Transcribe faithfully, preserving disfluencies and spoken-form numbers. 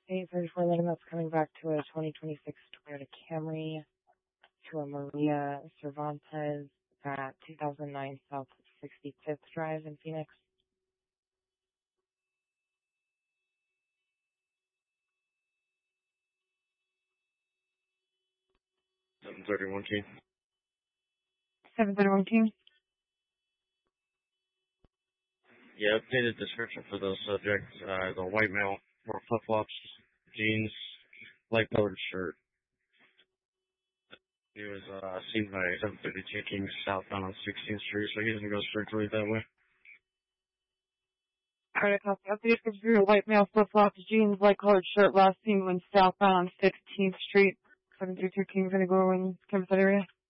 eight thirty-four Lincoln, that's coming back to a twenty twenty-six Toyota Camry to a Maria Cervantes at two thousand nine South sixty-fifth Drive in Phoenix. seven thirty-one King. seven thirty-one King? Yeah, updated description for those subjects. Uh, the white male wore flip-flops, jeans, light colored shirt. He was uh, seen by seven thirty-two King southbound on sixteenth Street, so he doesn't go strictly that way. Alright, copy. Updated description for white male, flip-flops, jeans, light colored shirt, last seen when southbound on sixteenth Street. seven thirty-two King's gonna go in campus area.